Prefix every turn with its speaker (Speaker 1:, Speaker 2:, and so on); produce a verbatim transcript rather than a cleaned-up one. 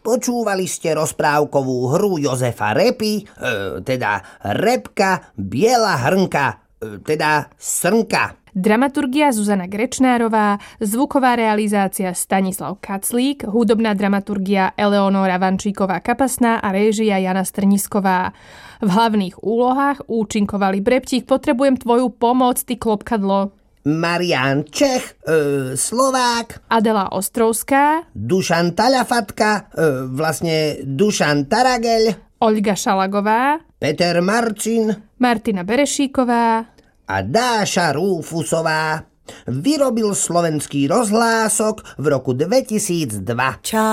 Speaker 1: Počúvali ste rozprávkovú hru Jozefa Repy, e, teda Repka, biela hrnka, e, teda srnka.
Speaker 2: Dramaturgia Zuzana Grečnárová, zvuková realizácia Stanislav Kaclík, hudobná dramaturgia Eleonóra Vančíková-Kapasná a réžia Jana Strnisková. V hlavných úlohách účinkovali Breptík, potrebujem tvoju pomoc, ty klopkadlo.
Speaker 1: Marián Čech, e, Slovák.
Speaker 2: Adela Ostrovská.
Speaker 1: Dušan Taľafatka, e, vlastne Dušan Tarageľ.
Speaker 2: Olga Šalagová.
Speaker 1: Peter Marcin.
Speaker 2: Martina Berešíková.
Speaker 1: A Dáša Rúfusová. Vyrobil Slovenský rozhlások v roku dvetisícdva. Čau.